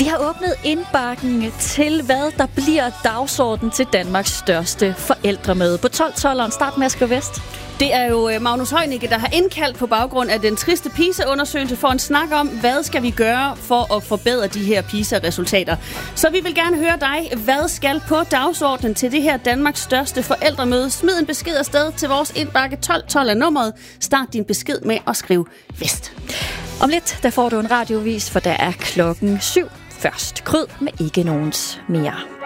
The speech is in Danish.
Vi har åbnet indbakken til, hvad der bliver dagsorden til Danmarks største forældremøde. På 12-12'eren, start med at skrive vest. Det er jo Magnus Heunicke, der har indkaldt på baggrund af den triste PISA-undersøgelse for en snak om, hvad skal vi gøre for at forbedre de her PISA-resultater. Så vi vil gerne høre dig. Hvad skal på dagsordenen til det her Danmarks største forældremøde? Smid en besked afsted til vores indbakke. 1212 er nummeret. Start din besked med at skrive vest. Om lidt, der får du en radiovis, for der er klokken 7. Først kryd med ikke nogens mere.